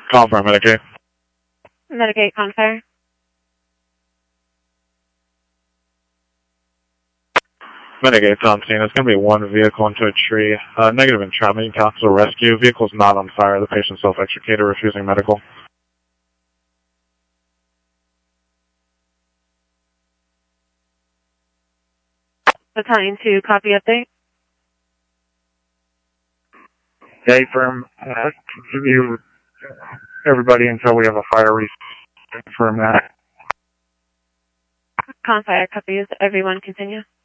Call for Medicaid. Medicaid Confire. Medicaid's on scene. It's going to be one vehicle into a tree. Negative entrapment. Cancel rescue. Vehicle's not on fire. The patient self-extricated, refusing medical. Battalion 2, copy update. Okay, firm. Continue everybody until we have a fire confirm that. Confire copies. Everyone continue.